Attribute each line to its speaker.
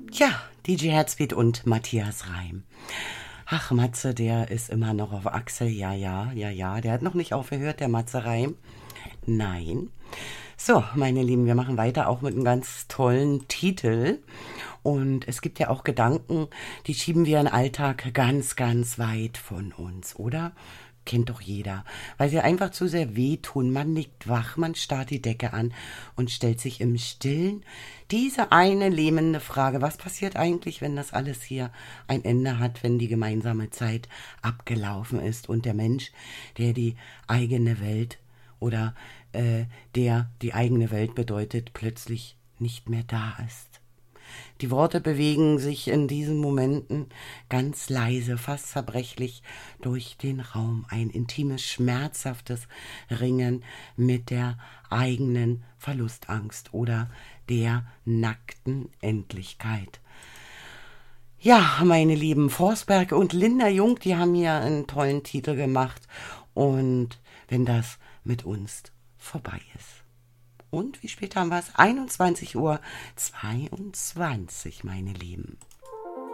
Speaker 1: Tja, DJ Herzbeat und Matthias Reim. Ach, Matze, der ist immer noch auf Achse. Ja, ja, ja, ja. Der hat noch nicht aufgehört, der Matze Reim. Nein. So, meine Lieben, wir machen weiter auch mit einem ganz tollen Titel. Und es gibt ja auch Gedanken, die schieben wir im Alltag ganz, ganz weit von uns, oder? Kennt doch jeder. Weil sie einfach zu sehr wehtun. Man liegt wach, man starrt die Decke an und stellt sich im Stillen diese eine lähmende Frage: Was passiert eigentlich, wenn das alles hier ein Ende hat, wenn die gemeinsame Zeit abgelaufen ist und der Mensch, der die eigene Welt oder der die eigene Welt bedeutet, plötzlich nicht mehr da ist? Die Worte bewegen sich in diesen Momenten ganz leise, fast zerbrechlich durch den Raum. Ein intimes, schmerzhaftes Ringen mit der eigenen Verlustangst oder der nackten Endlichkeit. Ja, meine lieben Forsberg und Linda Jung, die haben hier einen tollen Titel gemacht. Und wenn das mit uns vorbei ist. Und wie spät haben wir es? 21:22 Uhr, meine Lieben.